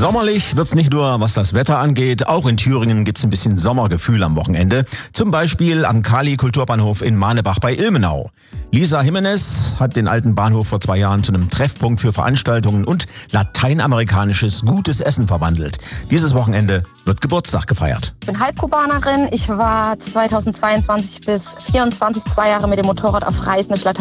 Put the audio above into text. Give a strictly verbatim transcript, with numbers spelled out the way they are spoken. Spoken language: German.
Sommerlich wird's nicht nur, was das Wetter angeht. Auch in Thüringen gibt's ein bisschen Sommergefühl am Wochenende. Zum Beispiel am Kali-Kulturbahnhof in Manebach bei Ilmenau. Lisa Jimenez hat den alten Bahnhof vor zwei Jahren zu einem Treffpunkt für Veranstaltungen und lateinamerikanisches gutes Essen verwandelt. Dieses Wochenende wird Geburtstag gefeiert. Ich bin Halbkubanerin. Ich war zweitausendzweiundzwanzig bis vierundzwanzig zwei Jahre mit dem Motorrad auf Reisen durch Lateinamerika.